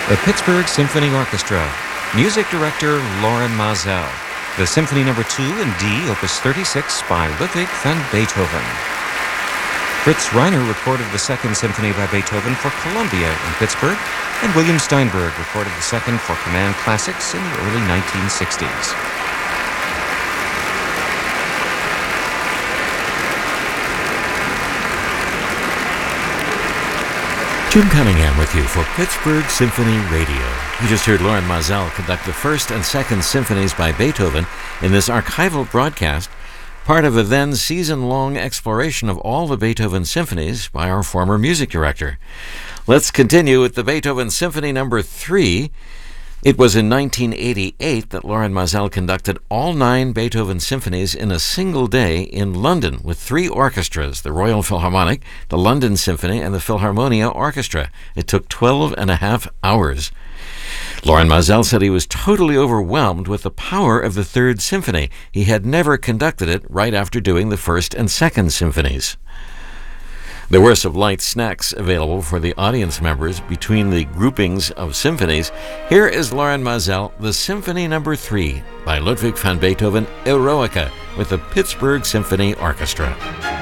The Pittsburgh Symphony Orchestra. Music director Loren Maazel. The Symphony No. 2 in D, Opus 36 by Ludwig van Beethoven. Fritz Reiner recorded the Second Symphony by Beethoven for Columbia in Pittsburgh, and William Steinberg recorded the Second for Command Classics in the early 1960s. Jim Cunningham with you for Pittsburgh Symphony Radio. You just heard Loren Maazel conduct the First and Second Symphonies by Beethoven in this archival broadcast, part of a then season-long exploration of all the Beethoven symphonies by our former music director. Let's continue with the Beethoven Symphony No. 3. It was in 1988 that Loren Maazel conducted all 9 Beethoven symphonies in a single day in London with 3 orchestras, the Royal Philharmonic, the London Symphony, and the Philharmonia Orchestra. It took 12 and a half hours. Loren Maazel said he was totally overwhelmed with the power of the Third Symphony. He had never conducted it right after doing the First and Second Symphonies. There were some light snacks available for the audience members between the groupings of symphonies. Here is Loren Maazel, the Symphony No. 3 by Ludwig van Beethoven, Eroica, with the Pittsburgh Symphony Orchestra.